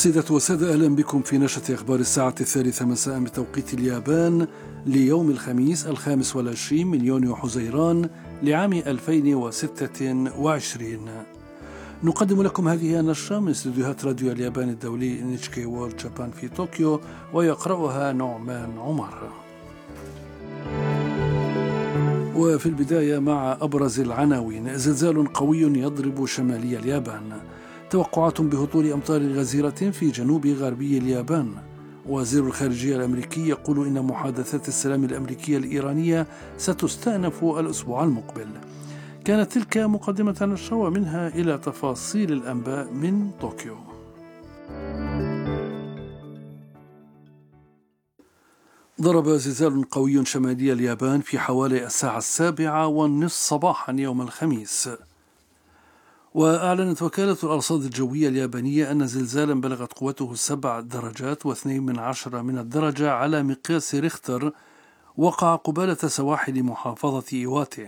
سيدات وسادة، أهلا بكم في نشرة أخبار الساعة 3 مساء بتوقيت اليابان ليوم الخميس 25 من يونيو حزيران لعام 2026. نقدم لكم هذه النشرة من استديوهات راديو اليابان الدولي NHK World Japan في طوكيو، ويقرأها نعمان عمر. وفي البداية مع أبرز العناوين: زلزال قوي يضرب شمالي اليابان، توقعات بهطول أمطار غزيرة في جنوب غربي اليابان، وزير الخارجية الأمريكي يقول إن محادثات السلام الأمريكية الإيرانية ستستأنف الأسبوع المقبل. كانت تلك مقدمة النشرة، ومنها إلى تفاصيل الأنباء من طوكيو. ضرب زلزال قوي شمالي اليابان في حوالي الساعة 7:30 صباحا يوم الخميس. وأعلنت وكالة الأرصاد الجوية اليابانية أن زلزالا بلغت قوته 7 درجات و2 من الدرجة على مقياس ريختر وقع قبالة سواحل محافظة إيواتي،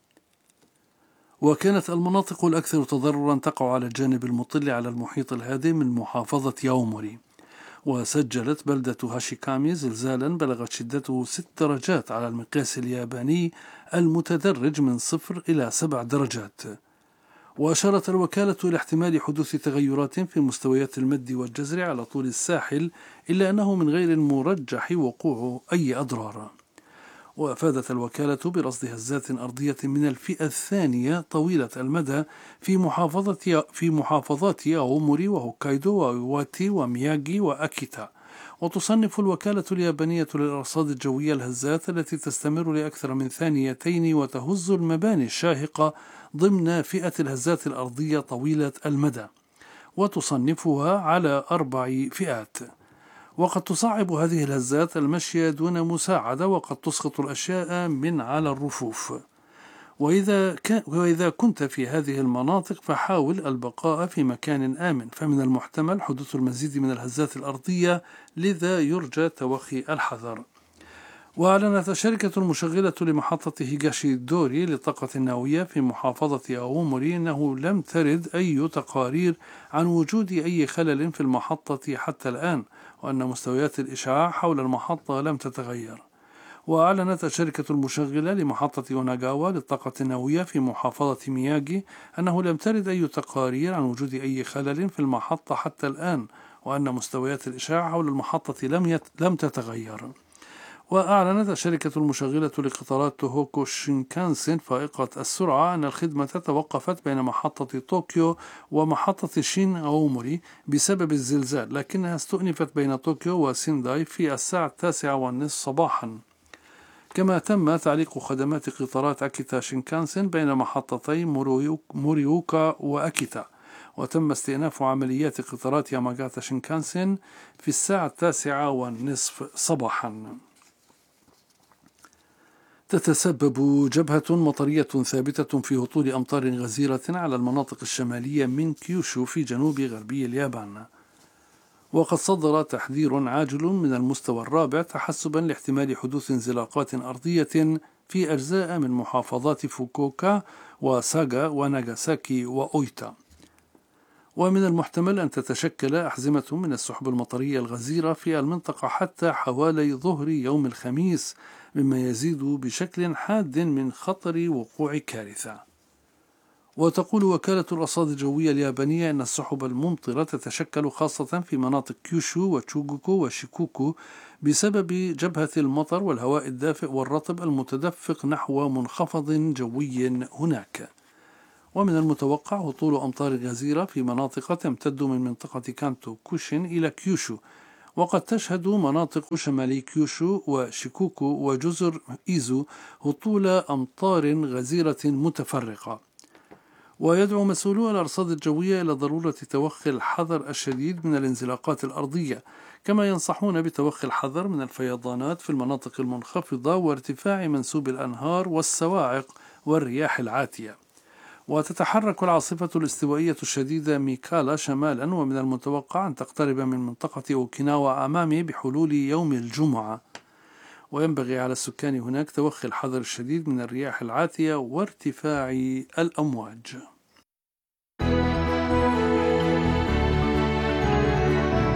وكانت المناطق الأكثر تضررا تقع على الجانب المطل على المحيط الهادئ من محافظة ياوموري. وسجلت بلدة هاشيكامي زلزالا بلغت شدته 6 درجات على المقياس الياباني المتدرج من 0 إلى 7 درجات. وأشارت الوكالة إلى احتمال حدوث تغيرات في مستويات المد والجزر على طول الساحل، إلا أنه من غير المرجح وقوع أي أضرار. وأفادت الوكالة برصد هزات أرضية من الفئة الثانية طويلة المدى في محافظات أوموري وهوكايدو وإيواتي ومياغي وأكيتا. وتصنف الوكالة اليابانية للأرصاد الجوية الهزات التي تستمر لأكثر من 2 ثانية وتهز المباني الشاهقة ضمن فئة الهزات الأرضية طويلة المدى، وتصنفها على 4 فئات. وقد تصعب هذه الهزات المشي دون مساعدة، وقد تسقط الأشياء من على الرفوف. وإذا كنت في هذه المناطق فحاول البقاء في مكان آمن، فمن المحتمل حدوث المزيد من الهزات الأرضية، لذا يرجى توخي الحذر. وأعلنت الشركة المشغلة لمحطة هيغاشي دوري للطاقة النووية في محافظة أوموري أنه لم ترد أي تقارير عن وجود أي خلل في المحطة حتى الآن، وأن مستويات الإشعاع حول المحطة لم تتغير. وأعلنت الشركة المشغلة لمحطة يوناغاوا للطاقة النووية في محافظة مياغي أنه لم ترد أي تقارير عن وجود أي خلل في المحطة حتى الآن، وأن مستويات الإشعاع حول المحطة لم تتغير. وأعلنت الشركة المشغلة لقطارات توهوكو شينكانسن فائقة السرعة أن الخدمة توقفت بين محطة طوكيو ومحطة شين أوموري بسبب الزلزال، لكنها استؤنفت بين طوكيو وسينداي في الساعة 9:30 صباحا. كما تم تعليق خدمات قطارات أكيتا شينكانسن بين محطتي موريوكا وأكيتا، وتم استئناف عمليات قطارات ياماغاتا شينكانسن في الساعة 9:30 صباحا. تتسبب جبهة مطرية ثابتة في هطول أمطار غزيرة على المناطق الشمالية من كيوشو في جنوب غربي اليابان. وقد صدر تحذير عاجل من المستوى الرابع تحسبا لاحتمال حدوث انزلاقات أرضية في أجزاء من محافظات فوكوكا وساغا وناغاساكي وأويتا. ومن المحتمل أن تتشكل أحزمة من السحب المطرية الغزيرة في المنطقة حتى حوالي ظهر يوم الخميس، مما يزيد بشكل حاد من خطر وقوع كارثة. وتقول وكالة الأرصاد الجوية اليابانية أن السحب الممطرة تتشكل خاصة في مناطق كيوشو وتشوغوكو وشيكوكو بسبب جبهة المطر والهواء الدافئ والرطب المتدفق نحو منخفض جوي هناك. ومن المتوقع هطول أمطار غزيرة في مناطق تمتد من منطقة كانتو كوشين إلى كيوشو، وقد تشهد مناطق شمالي كيوشو وشيكوكو وجزر إيزو هطول أمطار غزيرة متفرقة. ويدعو مسؤولو الأرصاد الجوية إلى ضرورة توخي الحذر الشديد من الانزلاقات الأرضية، كما ينصحون بتوخي الحذر من الفيضانات في المناطق المنخفضة وارتفاع منسوب الأنهار والسواعق والرياح العاتية. وتتحرك العاصفة الاستوائية الشديدة ميكالا شمالا، ومن المتوقع أن تقترب من منطقة أوكيناوا أمامي بحلول يوم الجمعة. وينبغي على السكان هناك توخي الحذر الشديد من الرياح العاتية وارتفاع الأمواج.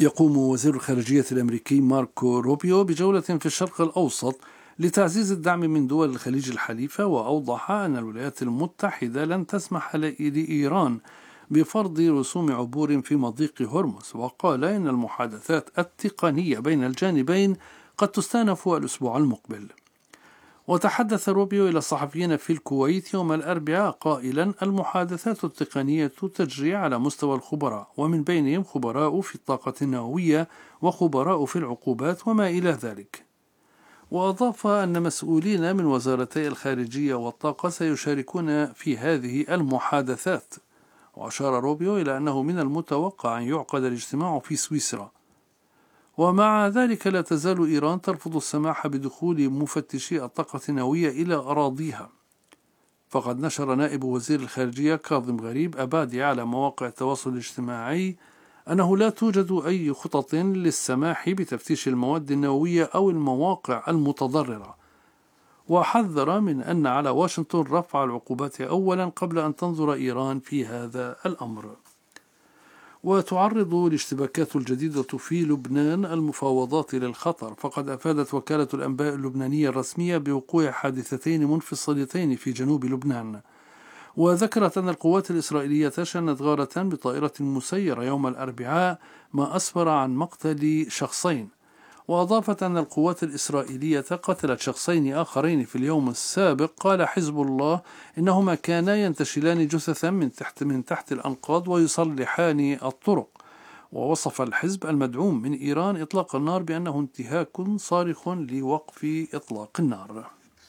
يقوم وزير الخارجية الأمريكي ماركو روبيو بجولة في الشرق الأوسط لتعزيز الدعم من دول الخليج الحليفة، وأوضح أن الولايات المتحدة لن تسمح لإيران بفرض رسوم عبور في مضيق هرمز، وقال إن المحادثات التقنية بين الجانبين قد تستأنف الأسبوع المقبل. وتحدث روبيو إلى الصحفيين في الكويت يوم الأربعاء قائلا: المحادثات التقنية تجري على مستوى الخبراء، ومن بينهم خبراء في الطاقة النووية وخبراء في العقوبات وما إلى ذلك. وأضاف أن مسؤولين من وزارتي الخارجية والطاقة سيشاركون في هذه المحادثات. وأشار روبيو إلى أنه من المتوقع أن يعقد الاجتماع في سويسرا. ومع ذلك لا تزال إيران ترفض السماح بدخول مفتشي الطاقة النووية إلى أراضيها. فقد نشر نائب وزير الخارجية كاظم غريب أبادي على مواقع التواصل الاجتماعي أنه لا توجد أي خطط للسماح بتفتيش المواد النووية أو المواقع المتضررة، وحذر من أن على واشنطن رفع العقوبات أولا قبل أن تنظر إيران في هذا الأمر. وتعرض الاشتباكات الجديدة في لبنان المفاوضات للخطر، فقد أفادت وكالة الأنباء اللبنانية الرسمية بوقوع حادثتين منفصلتين في جنوب لبنان. وذكرت أن القوات الإسرائيلية شنت غارة بطائرة مسيرة يوم الأربعاء، ما أسفر عن مقتل شخصين. وأضافت أن القوات الإسرائيلية قتلت شخصين آخرين في اليوم السابق. قال حزب الله إنهما كانا ينتشلان جثثا من تحت الأنقاض ويصلحان الطرق. ووصف الحزب المدعوم من إيران إطلاق النار بأنه انتهاك صارخ لوقف إطلاق النار.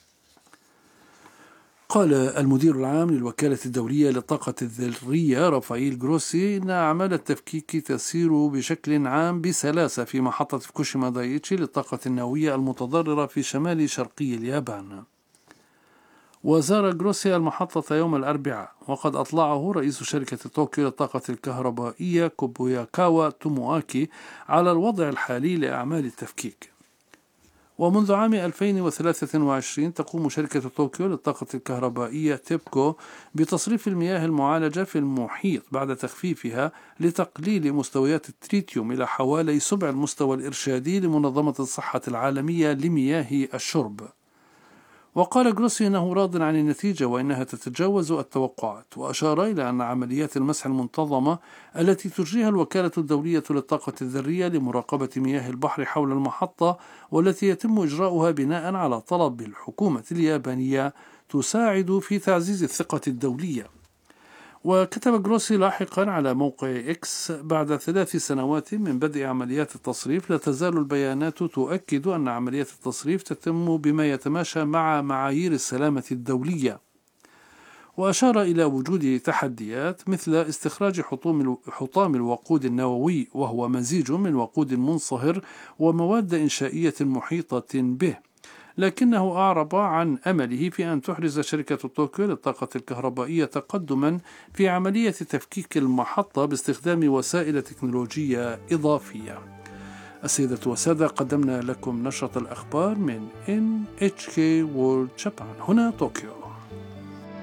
قال المدير العام للوكالة الدولية للطاقة الذرية رافائيل جروسي إن أعمال التفكيك تسير بشكل عام بسلاسة في محطة فوكوشيما دايتشي للطاقة النووية المتضررة في شمال شرقي اليابان. وزار جروسي المحطة يوم الأربعاء، وقد أطلعه رئيس شركة طوكيو للطاقة الكهربائية كوبوياكاوا توموآكي على الوضع الحالي لأعمال التفكيك. ومنذ عام 2023 تقوم شركة طوكيو للطاقة الكهربائية تيبكو بتصريف المياه المعالجة في المحيط بعد تخفيفها لتقليل مستويات التريتيوم إلى حوالي سبع المستوى الإرشادي لمنظمة الصحة العالمية لمياه الشرب. وقال جروسي إنه راض عن النتيجة وإنها تتجاوز التوقعات. وأشار إلى أن عمليات المسح المنتظمة التي تجريها الوكالة الدولية للطاقة الذرية لمراقبة مياه البحر حول المحطة، والتي يتم إجراؤها بناء على طلب الحكومة اليابانية، تساعد في تعزيز الثقة الدولية. وكتب جروسي لاحقا على موقع إكس: بعد 3 سنوات من بدء عمليات التصريف، لا تزال البيانات تؤكد أن عمليات التصريف تتم بما يتماشى مع معايير السلامة الدولية. وأشار إلى وجود تحديات مثل استخراج حطام الوقود النووي، وهو مزيج من وقود منصهر ومواد إنشائية محيطة به، لكنه أعرب عن أمله في أن تحرز شركة طوكيو للطاقة الكهربائية تقدما في عملية تفكيك المحطة باستخدام وسائل تكنولوجية إضافية. السيدة والسادة، قدمنا لكم نشرة الأخبار من NHK World Japan هنا طوكيو.